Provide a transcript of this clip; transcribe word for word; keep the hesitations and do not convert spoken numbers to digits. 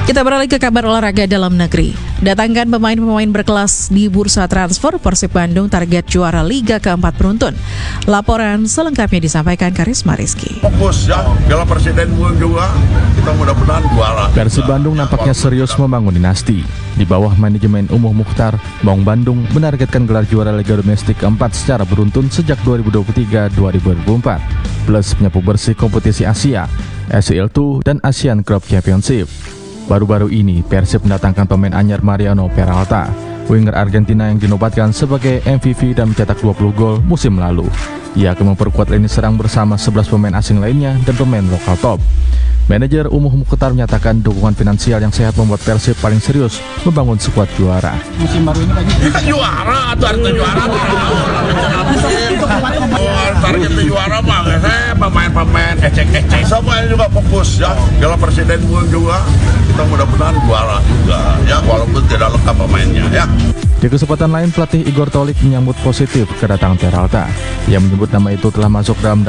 Kita beralih ke kabar olahraga dalam negeri. Datangkan pemain-pemain berkelas di bursa transfer, Persib Bandung target juara Liga keempat beruntun. Laporan selengkapnya disampaikan Karisma Rizky. Fokus ya, Piala Presiden juga kita mudah-mudahan juara. Persib Bandung nampaknya serius membangun dinasti. Di bawah manajemen Umuh Mukhtar, Maung Bandung menargetkan gelar juara Liga Domestik keempat secara beruntun sejak dua ribu dua puluh tiga dua ribu dua puluh empat, plus menyapu bersih kompetisi Asia, S E L dua, dan Asian Cup Championship. Baru-baru ini, Persib mendatangkan pemain anyar Mariano Peralta, winger Argentina yang dinobatkan sebagai M V P dan mencetak dua puluh gol musim lalu. Ia akan memperkuat lini serang bersama sebelas pemain asing lainnya dan pemain lokal top. Manajer Umuh Mukhtar menyatakan dukungan finansial yang sehat membuat Persib paling serius membangun skuad juara. Musim baru ini lagi juara atau arti juara? Target juara mah saya pemain-pemain ecek-ecek semuanya juga fokus ya. Piala Presiden juga kita mudah-mudahan juara juga ya, walaupun tidak lengkap pemainnya ya. Di kesempatan lain, pelatih Igor Tolik menyambut positif kedatangan Peralta. Ia menyebut nama itu telah masuk dalam